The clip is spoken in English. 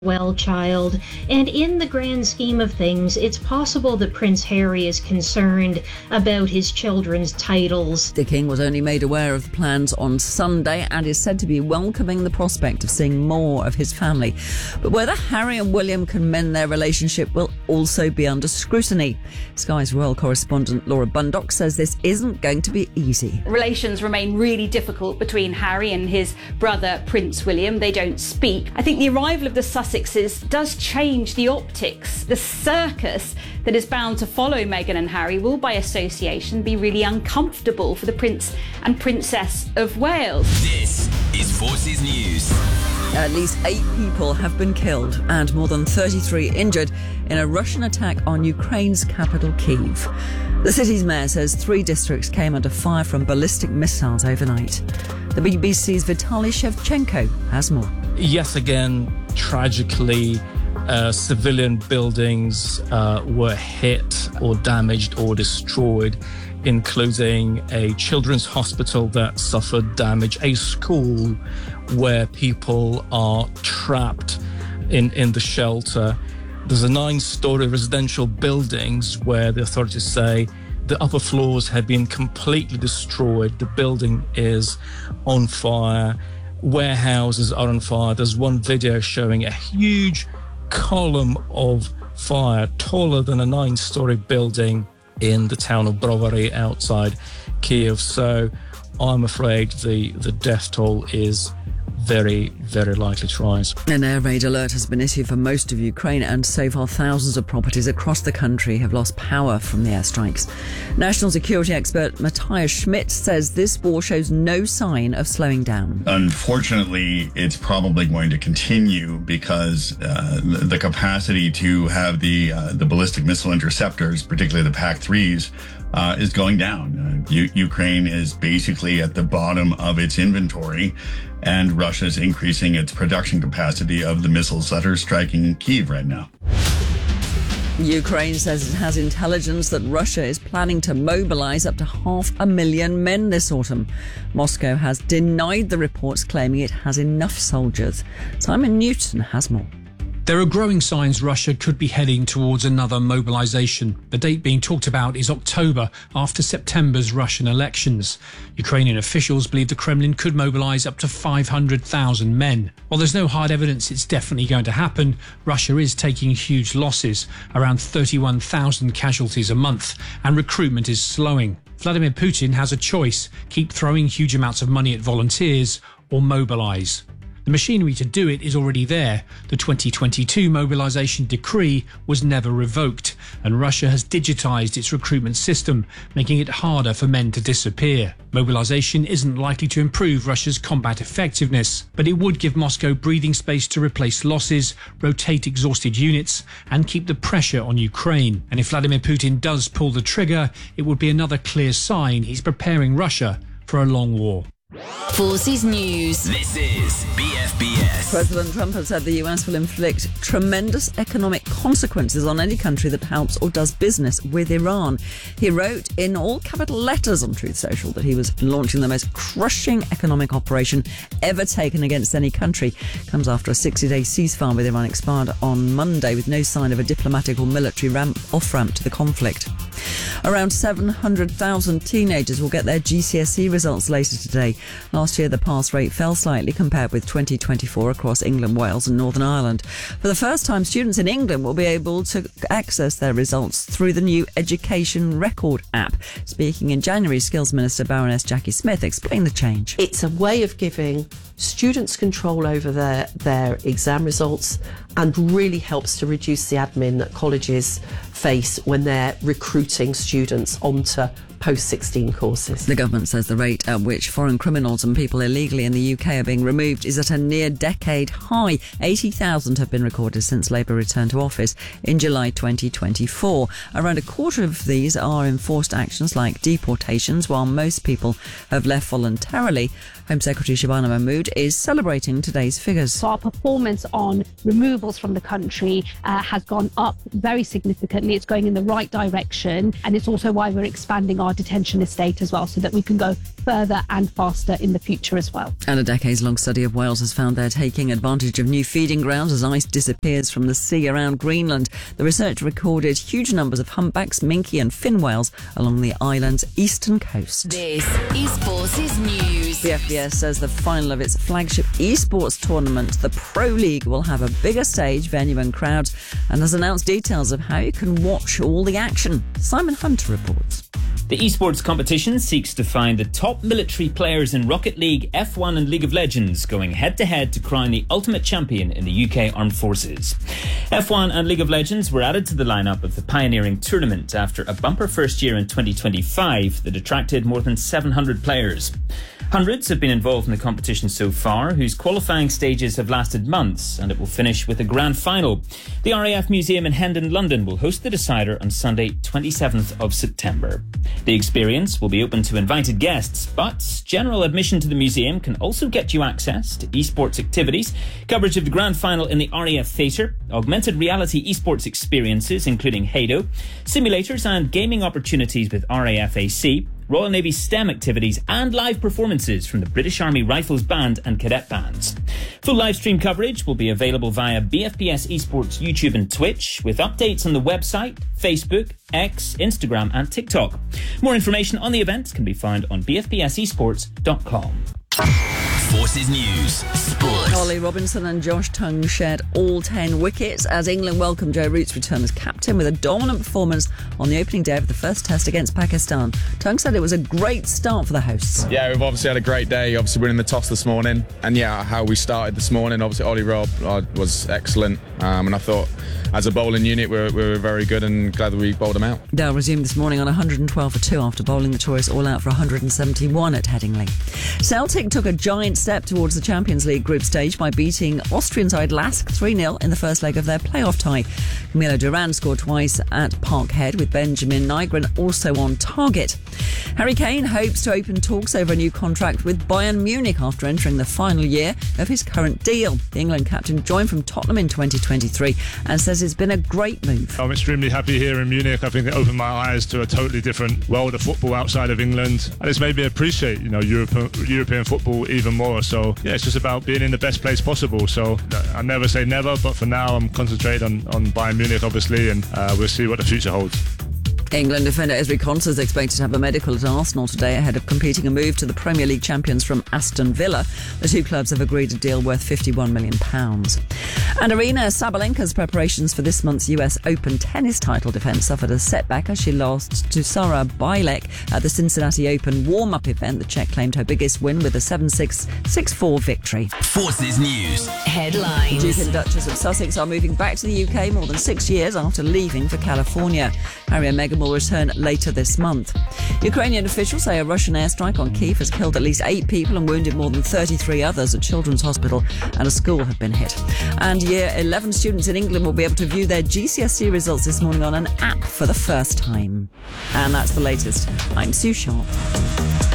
well child, and in the grand scheme of things, it's possible that Prince Harry is concerned about his children's titles. The King was only made aware of the plans on Sunday and is said to be welcoming the prospect of seeing more of his family. But whether Harry and William can mend their relationship will also be under scrutiny. Sky's royal correspondent Laura Bundock says this isn't going to be easy. Relations remain really difficult between Harry and his brother Prince William. They don't speak. I think the arrival of the Sussexes does change the optics. The circus that is bound to follow Meghan and Harry will, by association, be really uncomfortable for the Prince and Princess of Wales. This is Forces News. At least 8 people have been killed and more than 33 injured in a Russian attack on Ukraine's capital, Kyiv. The city's mayor says 3 districts came under fire from ballistic missiles overnight. The BBC's Vitaly Shevchenko has more. Yes, again, tragically, civilian buildings were hit or damaged or destroyed, including a children's hospital that suffered damage, a school where people are trapped in the shelter. There's a 9-story residential buildings where the authorities say the upper floors have been completely destroyed. The building is on fire. Warehouses are on fire. There's one video showing a huge column of fire taller than a 9-story building in the town of Brovary outside Kyiv. So I'm afraid the death toll is very, very likely to rise. An air raid alert has been issued for most of Ukraine, and so far thousands of properties across the country have lost power from the airstrikes. National security expert Matthias Schmidt says this war shows no sign of slowing down. Unfortunately, it's probably going to continue because the capacity to have the ballistic missile interceptors, particularly the PAC-3s, is going down. Ukraine is basically at the bottom of its inventory, and Russia is increasing its production capacity of the missiles that are striking Kyiv right now. Ukraine says it has intelligence that Russia is planning to mobilise up to 500,000 men this autumn. Moscow has denied the reports, claiming it has enough soldiers. Simon Newton has more. There are growing signs Russia could be heading towards another mobilisation. The date being talked about is October, after September's Russian elections. Ukrainian officials believe the Kremlin could mobilise up to 500,000 men. While there's no hard evidence it's definitely going to happen, Russia is taking huge losses, around 31,000 casualties a month, and recruitment is slowing. Vladimir Putin has a choice: keep throwing huge amounts of money at volunteers or mobilise. The machinery to do it is already there. The 2022 mobilisation decree was never revoked, and Russia has digitised its recruitment system, making it harder for men to disappear. Mobilisation isn't likely to improve Russia's combat effectiveness, but it would give Moscow breathing space to replace losses, rotate exhausted units, and keep the pressure on Ukraine. And if Vladimir Putin does pull the trigger, it would be another clear sign he's preparing Russia for a long war. Forces News. This is BFBS. President Trump has said the US will inflict tremendous economic consequences on any country that helps or does business with Iran. He wrote in all capital letters on Truth Social that he was launching the most crushing economic operation ever taken against any country. Comes after a 60-day ceasefire with Iran expired on Monday, with no sign of a diplomatic or military off-ramp to the conflict. Around 700,000 teenagers will get their GCSE results later today. Last year, the pass rate fell slightly compared with 2024 across England, Wales and Northern Ireland. For the first time, students in England will be able to access their results through the new Education Record app. Speaking in January, Skills Minister Baroness Jackie Smith explained the change. It's a way of giving students control over their exam results, and really helps to reduce the admin that colleges face when they're recruiting students onto post-16 courses. The government says the rate at which foreign criminals and people illegally in the UK are being removed is at a near-decade high. 80,000 have been recorded since Labour returned to office in July 2024. Around a quarter of these are enforced actions like deportations, while most people have left voluntarily. Home Secretary Shabana Mahmood is celebrating today's figures. So our performance on removals from the country has gone up very significantly. It's going in the right direction, and it's also why we're expanding our detention estate as well, so that we can go further and faster in the future as well. And a decades-long study of whales has found they're taking advantage of new feeding grounds as ice disappears from the sea around Greenland. The research recorded huge numbers of humpbacks, minke and fin whales along the island's eastern coast. This is Forces News. The FBS says the final of its flagship esports tournament, the Pro League, will have a bigger stage, venue and crowds, and has announced details of how you can watch all the action. Simon Hunter reports. The esports competition seeks to find the top military players in Rocket League, F1 and League of Legends, going head-to-head to crown the ultimate champion in the UK Armed Forces. F1 and League of Legends were added to the lineup of the pioneering tournament after a bumper first year in 2025 that attracted more than 700 players. Hundreds have been involved in the competition so far, whose qualifying stages have lasted months, and it will finish with a grand final. The RAF Museum in Hendon, London will host the decider on Sunday, 27th of September. The experience will be open to invited guests, but general admission to the museum can also get you access to esports activities, coverage of the grand final in the RAF Theatre, augmented reality esports experiences including Hado, simulators and gaming opportunities with RAF AC, Royal Navy STEM activities and live performances from the British Army Rifles Band and Cadet Bands. Full live stream coverage will be available via BFBS Esports YouTube and Twitch, with updates on the website, Facebook, X, Instagram and TikTok. More information on the event can be found on bfbsesports.com. Forces News Sport. Ollie Robinson and Josh Tongue shared all 10 wickets as England welcomed Joe Root's return as captain with a dominant performance on the opening day of the first test against Pakistan. Tongue said it was a great start for the hosts. Yeah, we've obviously had a great day, obviously winning the toss this morning. And yeah, how we started this morning, obviously Ollie Rob was excellent. And I thought as a bowling unit we were very good and glad that we bowled them out. Dale resumed this morning on 112 for 2 after bowling the Tories all out for 171 at Headingley. Celtic took a giant step towards the Champions League group stage by beating Austrian side Lask 3-0 in the first leg of their playoff tie. Camilo Duran scored twice at Parkhead, with Benjamin Nygren also on target. Harry Kane hopes to open talks over a new contract with Bayern Munich after entering the final year of his current deal. The England captain joined from Tottenham in 2023 and says it's been a great move. I'm extremely happy here in Munich. I think it opened my eyes to a totally different world of football outside of England, and it's made me appreciate, European football even more. So yeah, it's just about being in the best place possible. So I never say never, but for now I'm concentrated on Bayern Munich, obviously, and we'll see what the future holds. England defender Ezri Konsa is expected to have a medical at Arsenal today ahead of completing a move to the Premier League champions from Aston Villa. The two clubs have agreed a deal worth £51 million. And Arina Sabalenka's preparations for this month's US Open tennis title defence suffered a setback as she lost to Sara Bilek at the Cincinnati Open warm-up event. The Czech claimed her biggest win with a 7-6, 6-4 victory. Forces News Headlines. Duke and Duchess of Sussex are moving back to the UK more than 6 years after leaving for California. Harry and Meghan will return later this month. Ukrainian officials say a Russian airstrike on Kyiv has killed at least 8 people and wounded more than 33 others. A children's hospital and a school have been hit. And Year 11 students in England will be able to view their GCSE results this morning on an app for the first time. And that's the latest. I'm Sue Sharp.